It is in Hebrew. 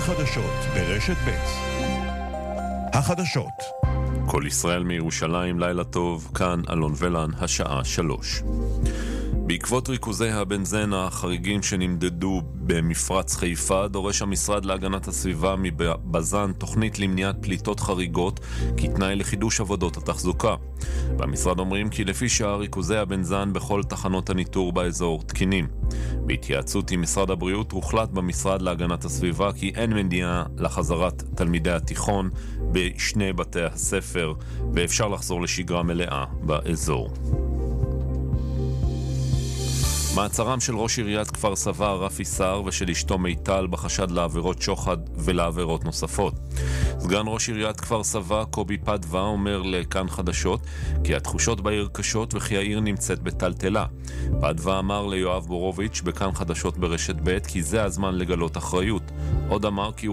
חדשות ברשת ב'. החדשות. כל ישראל מירושלים, לילה טוב, כאן אלון ולן, השעה 3. בעקבות ריכוזי הבנזן החריגים שנמדדו במפרץ חיפה, דורש המשרד להגנת הסביבה מבז"ן תוכנית למניעת פליטות חריגות כתנאי לחידוש עבודות התחזוקה. במשרד אומרים כי לפי שעה ריכוזי הבנזן בכל תחנות הניטור באזור תקינים. בהתייעצות עם משרד הבריאות הוחלט במשרד להגנת הסביבה כי אין מניעה לחזרת תלמידי התיכון בשני בתי הספר ואפשר לחזור לשגרה מלאה באזור. מעצרם של ראש עיריית כפר סבא רפי שר ושל אשתו מיטל בחשד לעבירות שוחד ולעבירות נוספות. סגן ראש עיריית כפר סבא קובי פדווה אומר לכאן חדשות כי התחושות בעיר קשות וכי העיר נמצאת בטלטלה. פדווה אמר ליואב בורוביץ' בכאן חדשות ברשת ב' כי זה הזמן לגלות אחריות. עוד אמר כי הוא